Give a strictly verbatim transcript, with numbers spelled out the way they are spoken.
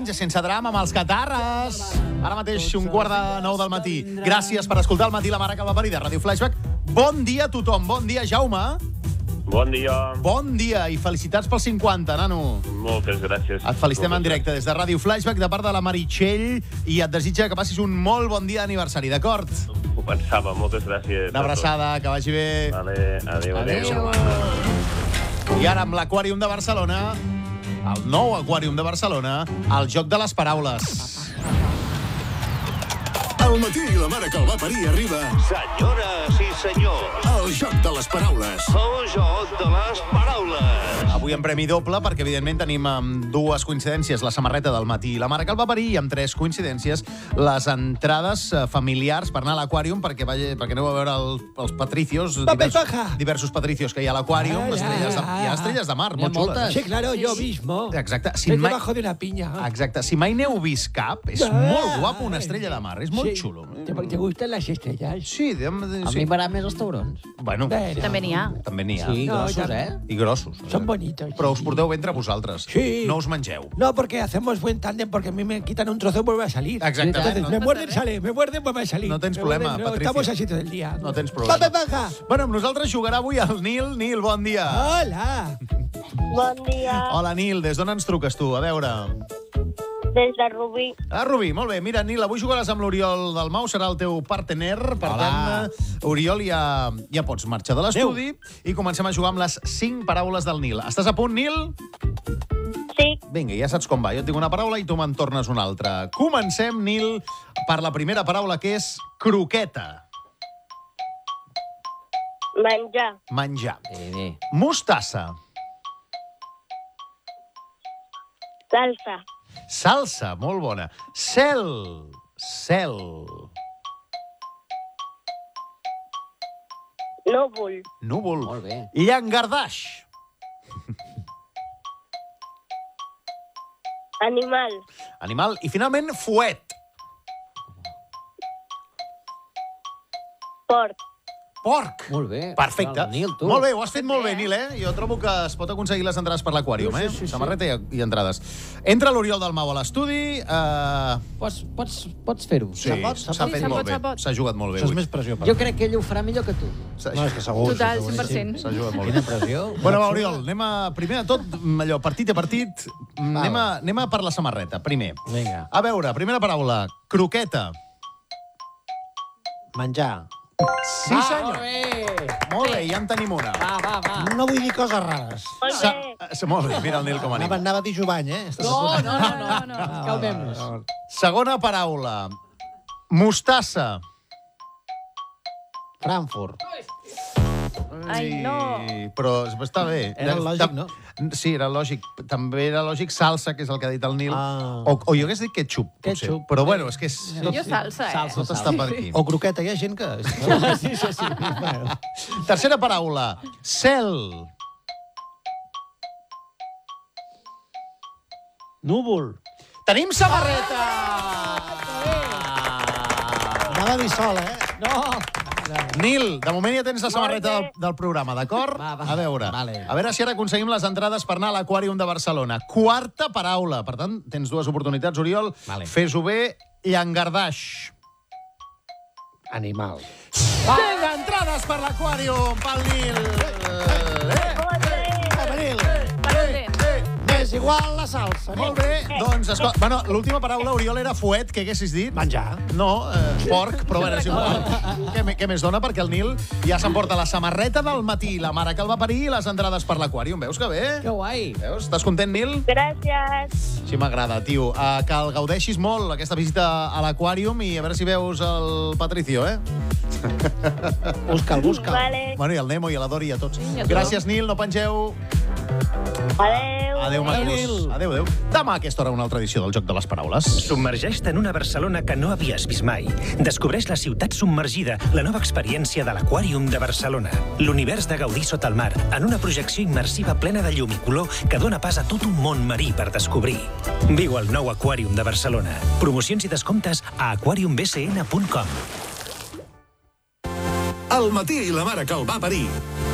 anys, sense drama, amb els catarres. Ara mateix, un quart de nou del matí. Gràcies per escoltar el matí la mare que el va parir de Ràdio Flashback. Bon dia a tothom. Bon dia, Jaume. Bon dia. Bon dia i felicitats pels cinquanta, nano. Moltes gràcies. Et felicitem en directe des de Ràdio Flashback, de part de la Meritxell, i et desitja que passis un molt bon dia d'aniversari, d'acord? Ho pensava, moltes gràcies. Una abraçada, que vagi bé. Vale, adéu, adéu. adéu. I ara amb l'Aquàrium de Barcelona, el nou Aquàrium de Barcelona, el joc de les paraules. Al matí la mare que el va parir arriba. Senyores i senyors, El joc de les paraules. el joc de les paraules. Avui en premi doble, perquè evidentment tenim amb dues coincidències la samarreta del matí la mare que el va parir, i amb tres coincidències les entrades eh, familiars per anar a l'Aquàrium, perquè, vagi, perquè aneu a veure el, els patricios, diversos, diversos patricios que hi ha a l'Aquàrium, Ah, estrelles de, ah, hi ha ah. estrelles de mar, Hi ha molt xules. moltes. Sí, claro, yo mismo. Exacte. Si Estoy mai, debajo de una piña. exacte. Si mai n'heu vist cap, és Ah, molt guapo una estrella de mar, és molt Sí. xulo. ¿Te, te gustan las estrellas? Sí, de, de, A sí. mi m'agraden més els taurons. Bueno, Bueno, També n'hi ha. també n'hi ha. Sí, No, grossos, ja- eh? I grossos. Son bonitos. Però us porteu bé entre vosaltres. Sí. No us mengeu. No, porque hacemos buen tándem, porque a mí me quitan un trozo y vuelve a salir. Exacte. Entonces, No, me muerden, sale, me muerden, vuelve a salir. No tens Me problema, muerden, no, Patricia. Estamos a siete del día. no tens problema. Va, va, va. Bueno, amb nosaltres jugarà avui el Nil. Nil, bon dia. Hola. Bon dia, Hola, Nil. Des d'on ens truques tu? A veure. des de Rubí. Ah, Rubí, molt bé. Mira, Nil, avui jugaràs amb l'Oriol Dalmau, serà el teu partener. Per Hola. tant, eh, Oriol, ja, ja pots marxar de l'estudi i comencem a jugar amb les cinc paraules del Nil. Estàs a punt, Nil? Sí, Vinga, ja saps com va. Jo et dic una paraula i tu me'n tornes una altra. Comencem, Nil, per la primera paraula, que és croqueta. menjar, Menjar. Bé, bé. Mostassa. salsa, Salsa, molt bona. Cel. Cel. núvol, Núvol. Molt bé. Llangardaix. animal, Animal. I finalment, fuet. porc, Porc. Molt bé. Perfecte. El Nil, tu. Molt bé, ho has fet molt bé, Nil, eh? Jo trobo que es pot aconseguir les entrades per l'Aquàrium, Sí, sí, eh? sí, sí. Samarreta i, i entrades. Entra l'Oriol Dalmau a l'estudi. Uh... Pots, pots, pots fer-ho. Sí, Se pot, s'ha se pot. fet Se molt pot, bé. se pot. S'ha jugat molt bé. Això és avui. més pressió per Jo crec que ell ho farà millor que tu. S'ha No, és que segur. Total, segur. cent per cent. s'ha jugat molt Quina bé. pressió. Bueno, va, Oriol, anem a, primer de tot, allò, partit a partit, anem a, anem a per la samarreta, primer. Vinga. A veure, primera paraula, croqueta. Menjar. Sí, senyor. Molt bé. Molt bé, ja en tenim una. Va, va, va. No vull dir coses rares. molt Sa bé, sa- molt bé, mira el Nil com Anava, anima. anava a dir Jovany, eh? Estàs No, a punt. no, no, no, no. Calmem-nos. Segona paraula, mostassa. Frankfurt. Ai, no. I- Però està bé. Era lògic, no? Sí, era lògic. També era lògic salsa, que és el que ha dit el Nil. Ah. O, o jo hagués dit ketchup, potser. Ketchup. Però bueno, és que és, tot, Jo salsa, eh? tot està per aquí. O croqueta, hi ha gent que... Sí, sí, sí. Bueno. Tercera paraula, cel. Núvol. Tenim samarreta! Anava a dir sol, eh? No. Nil, de moment ja tens la samarreta del, del programa, d'acord? Va, va. A veure, Vale. a veure si ara aconseguim les entrades per anar a l'Aquàrium de Barcelona. Quarta paraula. Per tant, tens dues oportunitats, Oriol. Vale. Fes-ho bé. Llangardaix. Animal. Vinga, entrades per l'Aquàrium, pel Nil. Eh, molt bé, Manil, Valente. és igual la salsa. Molt bé, doncs, escolta, bueno, l'última paraula, Oriol, era fuet, què haguessis dit? Menjar. No, eh, porc, però bueno, és igual. Què, me- què més dona? Perquè el Nil ja s'emporta la samarreta del matí, la mare que el va parir i les entrades per l'Aquàrium. Veus que bé? Que guai. Veus? Estàs content, Nil? gràcies, Sí, m'agrada, tio. Uh, que el gaudeixis molt, aquesta visita a l'Aquàrium, i a veure si veus el Patricio, eh? Busca'l, busca'l. vale, Bueno, i el Nemo, i la Dori, i a tots. i a tots. Gràcies, Nil, no pengeu. adeu, Adéu, macos. Adéu, adéu. Demà a aquesta hora una altra edició del Joc de les Paraules. Submergeix-te en una Barcelona que no havies vist mai. Descobreix la ciutat submergida, la nova experiència de l'Aquàrium de Barcelona. L'univers de gaudir sota el mar, en una projecció immersiva plena de llum i color que dona pas a tot un món marí per descobrir. Viu al nou Aquàrium de Barcelona. Promocions i descomptes a aquarium b c n punt com. Al matí la mare que el va parir.